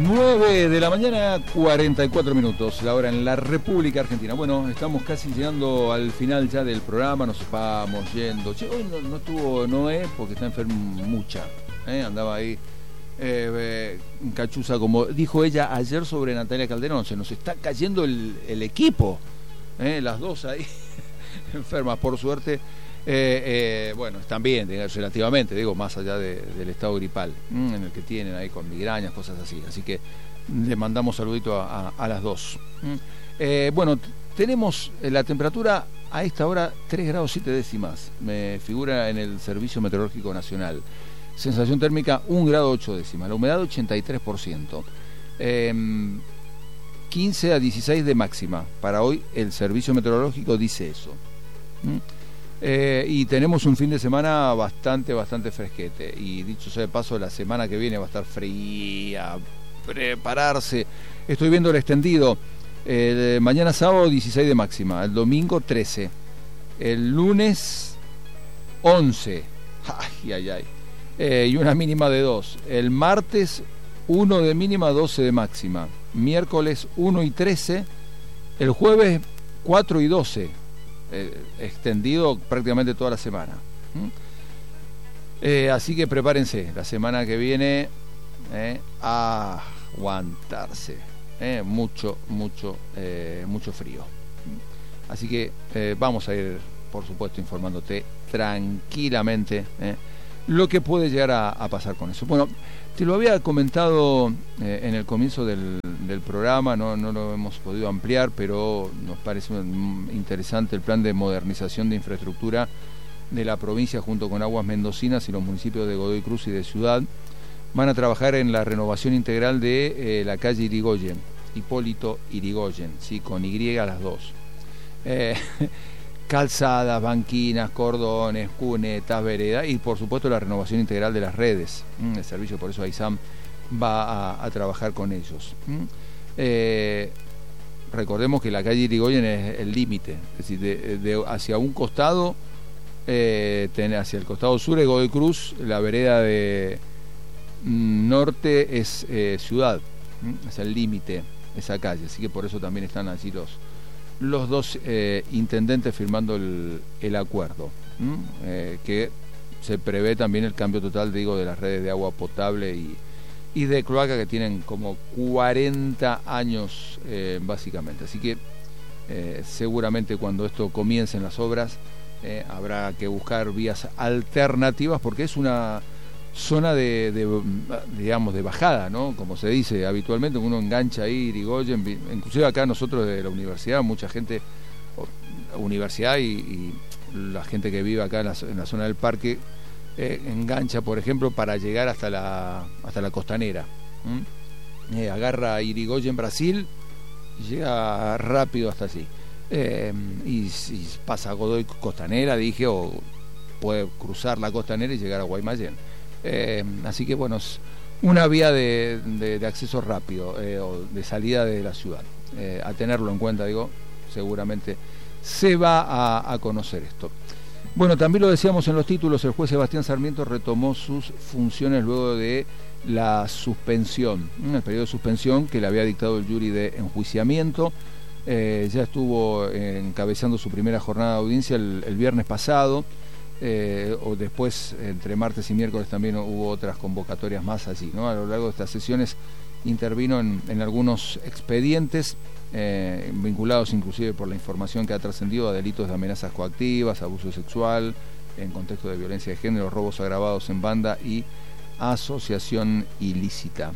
9 de la mañana, 44 minutos, la hora en la República Argentina. Bueno, estamos casi llegando al final ya del programa, nos vamos yendo. Che, hoy no estuvo Noé porque está enfermo mucha, andaba ahí cachuza, como dijo ella ayer sobre Natalia Calderón, se nos está cayendo el equipo, las dos ahí enfermas, por suerte. Bueno, están bien, relativamente, digo, más allá del estado gripal en el que tienen ahí con migrañas, cosas así. Así que le mandamos saludito a las dos. Bueno, tenemos la temperatura a esta hora 3 grados 7 décimas. Me figura en el Servicio Meteorológico Nacional. Sensación térmica 1 grado 8 décimas. La humedad 83%. 15 a 16 de máxima. Para hoy el Servicio Meteorológico dice eso. Y tenemos un fin de semana bastante fresquete, y dicho sea de paso, la semana que viene va a estar fría, prepararse. Estoy viendo el extendido, mañana sábado 16 de máxima, el domingo 13, el lunes 11, y una mínima de 2, el martes 1 de mínima, 12 de máxima, miércoles 1 y 13, el jueves 4 y 12, extendido prácticamente toda la semana. Así que prepárense, la semana que viene a aguantarse, mucho frío. Así que vamos a ir, por supuesto, informándote tranquilamente lo que puede llegar a pasar con eso. Bueno, te lo había comentado en el comienzo del programa, no lo hemos podido ampliar, pero nos parece interesante el plan de modernización de infraestructura de la provincia junto con Aguas Mendocinas y los municipios de Godoy Cruz y de Ciudad. Van a trabajar en la renovación integral de la calle Irigoyen, Hipólito Irigoyen, ¿sí? Con Y a las dos. Calzadas, banquinas, cordones, cunetas, veredas y por supuesto la renovación integral de las redes. El servicio, por eso AISAM va a trabajar con ellos. Recordemos que la calle Irigoyen es el límite, es decir, hacia un costado, hacia el costado sur es Godoy Cruz, la vereda de norte es Ciudad, es el límite esa calle, así que por eso también están allí los dos intendentes firmando el acuerdo, que se prevé también el cambio total, de las redes de agua potable y de cloaca, que tienen como 40 años básicamente. Así que seguramente cuando esto comiencen las obras habrá que buscar vías alternativas, porque es una zona de bajada, ¿no? Como se dice habitualmente, uno engancha ahí Irigoyen, inclusive acá nosotros de la universidad, mucha gente, universidad y la gente que vive acá en la zona del parque, engancha, por ejemplo, para llegar hasta la costanera. Agarra Irigoyen, Brasil, y llega rápido hasta allí. Y pasa a Godoy Costanera, o puede cruzar la costanera y llegar a Guaymallén. Así que bueno, es una vía de acceso rápido, o de salida de la ciudad. A tenerlo en cuenta, seguramente se va a conocer esto. Bueno, también lo decíamos en los títulos, el juez Sebastián Sarmiento retomó sus funciones luego de la suspensión, el periodo de suspensión que le había dictado el jury de enjuiciamiento. Ya estuvo encabezando su primera jornada de audiencia el viernes pasado. O después, entre martes y miércoles, también hubo otras convocatorias más allí, ¿no? A lo largo de estas sesiones intervino en algunos expedientes vinculados inclusive por la información que ha trascendido a delitos de amenazas coactivas, abuso sexual en contexto de violencia de género, robos agravados en banda y asociación ilícita.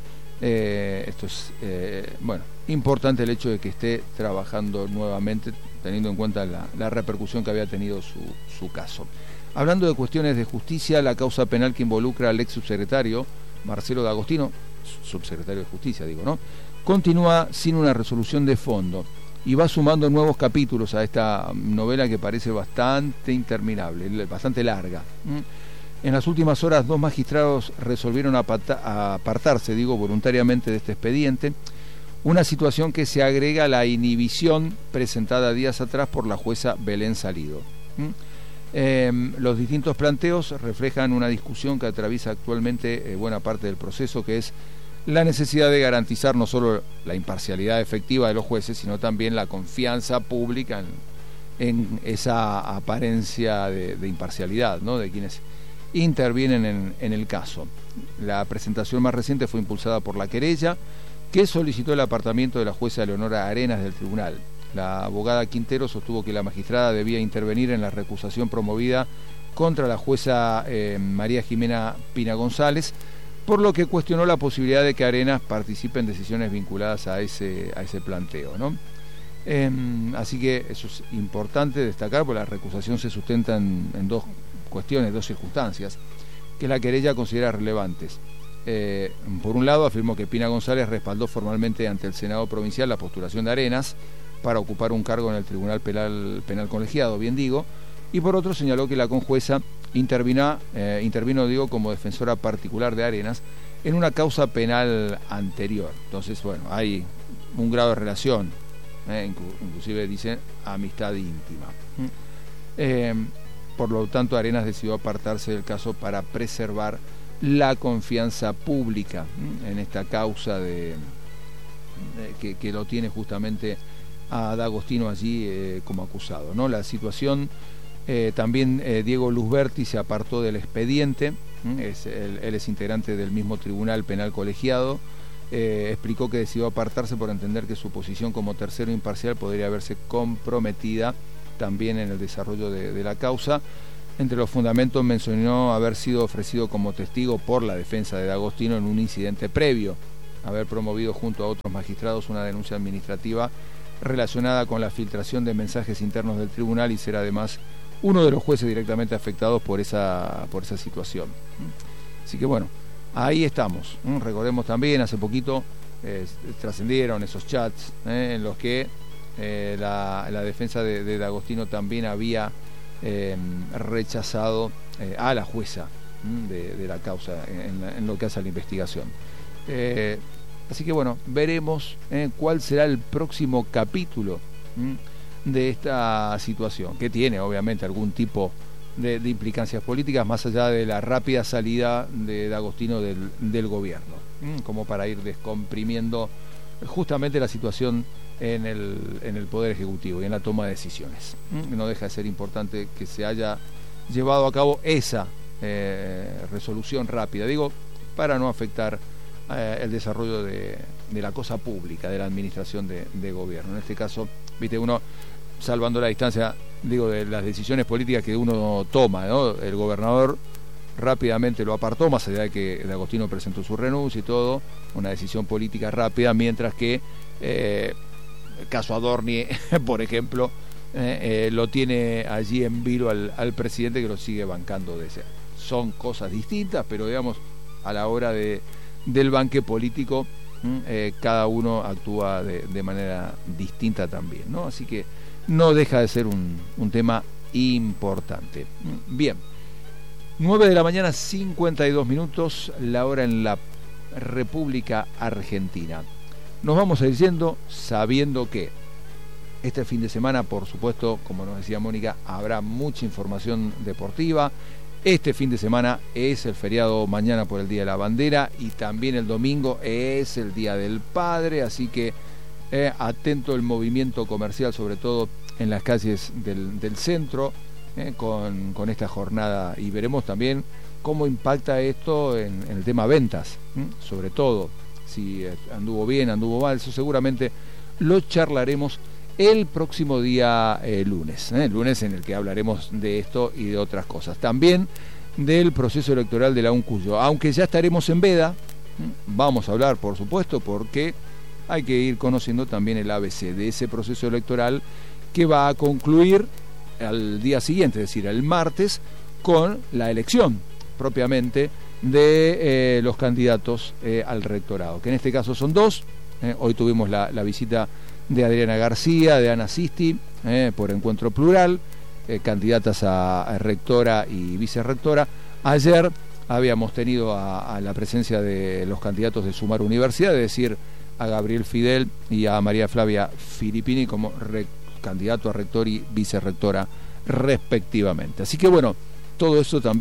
Esto es importante, el hecho de que esté trabajando nuevamente, teniendo en cuenta la repercusión que había tenido su caso. Hablando de cuestiones de justicia, la causa penal que involucra al ex subsecretario Marcelo D'Agostino, subsecretario de Justicia, ¿no?, continúa sin una resolución de fondo y va sumando nuevos capítulos a esta novela que parece bastante interminable, bastante larga. En las últimas horas, 2 magistrados resolvieron apartarse, voluntariamente de este expediente, una situación que se agrega a la inhibición presentada días atrás por la jueza Belén Salido. Los distintos planteos reflejan una discusión que atraviesa actualmente buena parte del proceso, que es la necesidad de garantizar no solo la imparcialidad efectiva de los jueces, sino también la confianza pública en esa apariencia de imparcialidad, ¿no?, de quienes intervienen en el caso. La presentación más reciente fue impulsada por la querella, que solicitó el apartamiento de la jueza Leonora Arenas del tribunal. La abogada Quintero sostuvo que la magistrada debía intervenir en la recusación promovida contra la jueza María Jimena Pina González, por lo que cuestionó la posibilidad de que Arenas participe en decisiones vinculadas a ese planteo, ¿no? Así que eso es importante destacar, porque la recusación se sustenta en dos cuestiones, dos circunstancias, que la querella considera relevantes. Por un lado, afirmó que Pina González respaldó formalmente ante el Senado Provincial la postulación de Arenas para ocupar un cargo en el Tribunal Penal Colegiado, bien digo, y por otro señaló que la conjueza intervino como defensora particular de Arenas en una causa penal anterior. Entonces, bueno, hay un grado de relación, inclusive dicen amistad íntima. Por lo tanto, Arenas decidió apartarse del caso para preservar la confianza pública en esta causa que lo tiene justamente a D'Agostino allí como acusado, ¿no? La situación, también Diego Luzberti se apartó del expediente, él es integrante del mismo Tribunal Penal Colegiado, explicó que decidió apartarse por entender que su posición como tercero imparcial podría verse comprometida también en el desarrollo de la causa. Entre los fundamentos mencionó haber sido ofrecido como testigo por la defensa de D'Agostino en un incidente previo, haber promovido junto a otros magistrados una denuncia administrativa relacionada con la filtración de mensajes internos del tribunal y ser además uno de los jueces directamente afectados por esa situación. Así que bueno, ahí estamos. Recordemos también, hace poquito trascendieron esos chats en los que la defensa de D'Agostino también había rechazado a la jueza de la causa en lo que hace a la investigación. Así que bueno, veremos cuál será el próximo capítulo de esta situación, que tiene obviamente algún tipo de implicancias políticas, más allá de la rápida salida de D'Agostino del gobierno, como para ir descomprimiendo justamente la situación en el Poder Ejecutivo y en la toma de decisiones. No deja de ser importante que se haya llevado a cabo esa resolución rápida, digo, para no afectar el desarrollo de la cosa pública, de la administración de gobierno. En este caso, viste, uno, salvando la distancia, digo, de las decisiones políticas que uno toma, ¿no? El gobernador rápidamente lo apartó, más allá de que D'Agostino presentó su renuncia y todo, una decisión política rápida, mientras que el caso Adorni, por ejemplo, lo tiene allí en vilo al presidente, que lo sigue bancando de ese. Son cosas distintas, pero digamos, a la hora del banque político, cada uno actúa de manera distinta también, ¿no? Así que no deja de ser un tema importante. Bien, 9 de la mañana, 52 minutos, la hora en la República Argentina. Nos vamos a ir yendo sabiendo que este fin de semana, por supuesto, como nos decía Mónica, habrá mucha información deportiva. Este fin de semana es el feriado mañana por el Día de la Bandera y también el domingo es el Día del Padre, así que atento el movimiento comercial, sobre todo en las calles del centro, con esta jornada, y veremos también cómo impacta esto en el tema ventas, sobre todo si anduvo bien, anduvo mal. Eso seguramente lo charlaremos el próximo día lunes en el que hablaremos de esto y de otras cosas, también del proceso electoral de la UNCUYO, aunque ya estaremos en veda. Vamos a hablar, por supuesto, porque hay que ir conociendo también el ABC de ese proceso electoral, que va a concluir al día siguiente, es decir, el martes, con la elección propiamente de los candidatos al rectorado, que en este caso son dos. Hoy tuvimos la visita de Adriana García, de Ana Sisti, por Encuentro Plural, candidatas a rectora y vicerrectora. Ayer habíamos tenido a la presencia de los candidatos de Sumar Universidad, es decir, a Gabriel Fidel y a María Flavia Filippini como candidato a rector y vicerrectora respectivamente. Así que bueno, todo eso también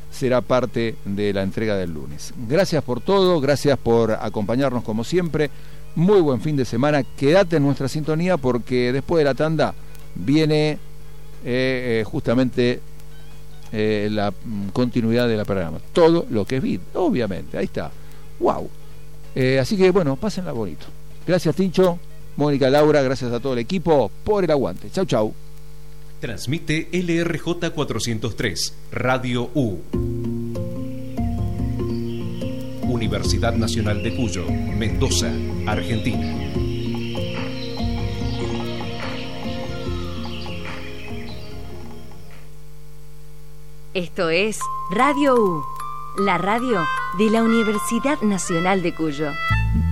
será parte de la entrega del lunes. Gracias por todo, gracias por acompañarnos como siempre. Muy buen fin de semana. Quédate en nuestra sintonía porque después de la tanda viene justamente la continuidad de la programa. Todo lo que es vid, obviamente. Ahí está. ¡Wow! Así que bueno, pásenla bonito. Gracias, Tincho, Mónica, Laura, gracias a todo el equipo por el aguante. Chau, chau. Transmite LRJ 403, Radio U. Universidad Nacional de Cuyo, Mendoza, Argentina. Esto es Radio U, la radio de la Universidad Nacional de Cuyo.